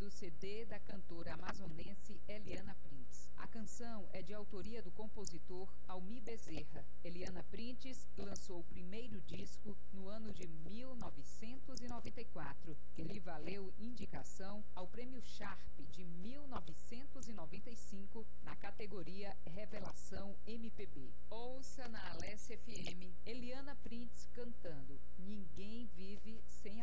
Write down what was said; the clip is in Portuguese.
do CD da cantora amazonense Eliana Printes. A canção é de autoria do compositor Almi Bezerra. Eliana Printes lançou o primeiro disco no ano de 1994, que lhe valeu indicação ao Prêmio Sharp de 1995 na categoria Revelação MPB. Ouça na Alesse FM Eliana Printes cantando Ninguém Vive Sem